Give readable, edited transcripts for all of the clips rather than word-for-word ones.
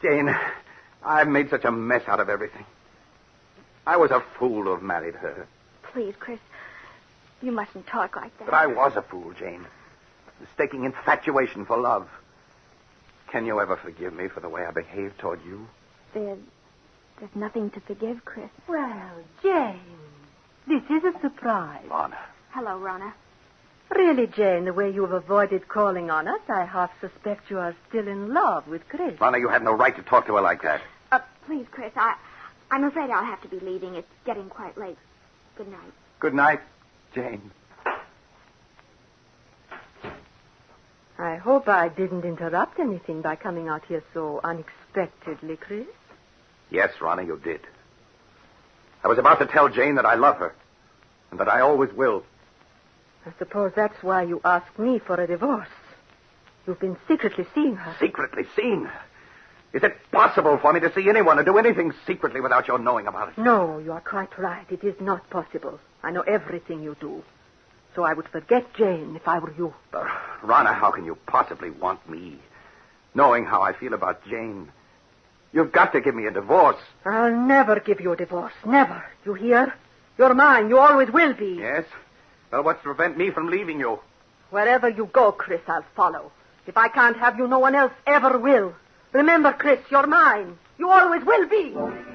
Jane, I've made such a mess out of everything. I was a fool to have married her. Please, Chris, you mustn't talk like that. But I was a fool, Jane. Mistaking infatuation for love. Can you ever forgive me for the way I behaved toward you? There's nothing to forgive, Chris. Well, Jane, this is a surprise. Rana. Hello, Rana. Really, Jane, the way you have avoided calling on us, I half suspect you are still in love with Chris. Rana, you had no right to talk to her like that. Please, Chris, I'm afraid I'll have to be leaving. It's getting quite late. Good night. Good night, Jane. I hope I didn't interrupt anything by coming out here so unexpectedly, Chris. Yes, Rana, you did. I was about to tell Jane that I love her, and that I always will. I suppose that's why you asked me for a divorce. You've been secretly seeing her. Secretly seeing her? Is it possible for me to see anyone or do anything secretly without your knowing about it? No, you are quite right. It is not possible. I know everything you do. So I would forget Jane if I were you. Rana, how can you possibly want me? Knowing how I feel about Jane. You've got to give me a divorce. I'll never give you a divorce. Never. You hear? You're mine. You always will be. Yes? Well, what's to prevent me from leaving you? Wherever you go, Chris, I'll follow. If I can't have you, no one else ever will. Remember, Chris, you're mine. You always will be.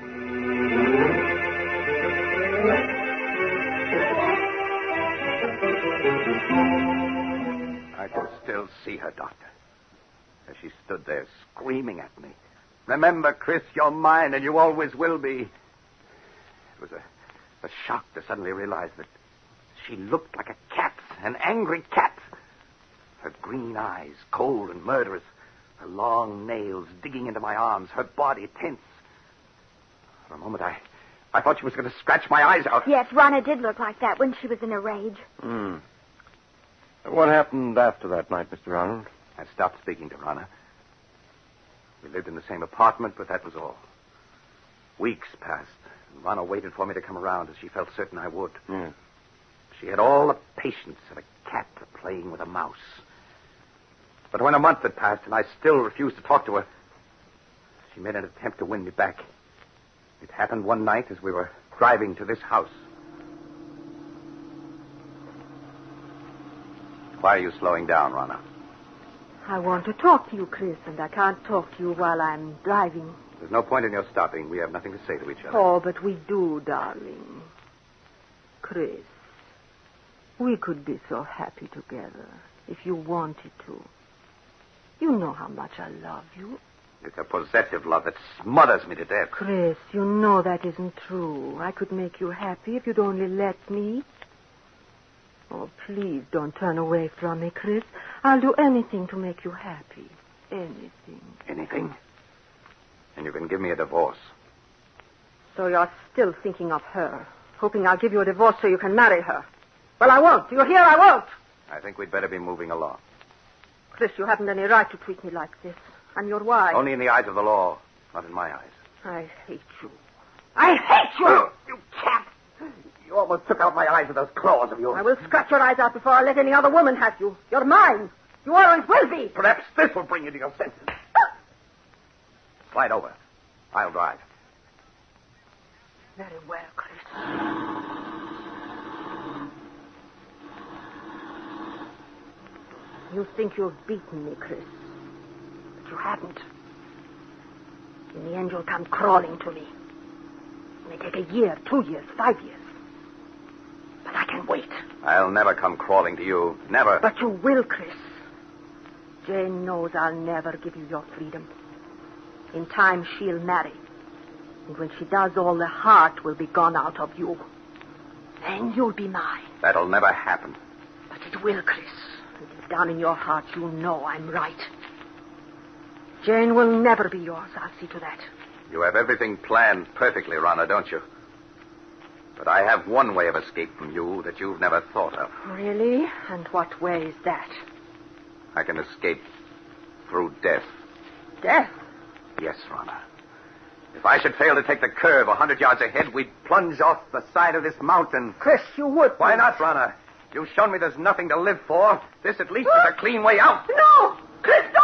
I can still see her, Doctor, as she stood there screaming at me. Remember, Chris, you're mine, and you always will be. It was a shock to suddenly realize that she looked like a cat, an angry cat. Her green eyes, cold and murderous. Her long nails digging into my arms. Her body tense. For a moment, I thought she was going to scratch my eyes out. Yes, Rana did look like that when she was in a rage. What happened after that night, Mr. Arnold? I stopped speaking to Rana. We lived in the same apartment, but that was all. Weeks passed, and Rana waited for me to come around as she felt certain I would. Yes. She had all the patience of a cat playing with a mouse. But when a month had passed and I still refused to talk to her, she made an attempt to win me back. It happened one night as we were driving to this house. Why are you slowing down, Rana? I want to talk to you, Chris, and I can't talk to you while I'm driving. There's no point in your stopping. We have nothing to say to each other. Oh, but we do, darling. Chris, we could be so happy together if you wanted to. You know how much I love you. It's a possessive love that smothers me to death. Chris, you know that isn't true. I could make you happy if you'd only let me. Oh, please don't turn away from me, Chris. I'll do anything to make you happy. Anything. Anything? And you can give me a divorce. So you're still thinking of her, hoping I'll give you a divorce so you can marry her. Well, I won't. You hear? I won't. I think we'd better be moving along. Chris, you haven't any right to treat me like this. I'm your wife. Only in the eyes of the law, not in my eyes. I hate you. I hate you! You cat! You almost took out my eyes with those claws of yours. I will scratch your eyes out before I let any other woman have you. You're mine. You always will be. Perhaps this will bring you to your senses. Slide over. I'll drive. Very well, Chris. You think you've beaten me, Chris. But you haven't. In the end, you'll come crawling to me. It may take a year, 2 years, 5 years. But I can wait. I'll never come crawling to you. Never. But you will, Chris. Jane knows I'll never give you your freedom. In time, she'll marry. And when she does, all the heart will be gone out of you. Then you'll be mine. That'll never happen. But it will, Chris. And deep down in your heart, you know I'm right. Jane will never be yours. I'll see to that. You have everything planned perfectly, Rana, don't you? But I have one way of escape from you that you've never thought of. Really? And what way is that? I can escape through death. Death? Yes, Rana. If I should fail to take the curve 100 yards ahead, we'd plunge off the side of this mountain. Chris, you would. Why not, Rana? You've shown me there's nothing to live for. This at least is a clean way out. No! Chris,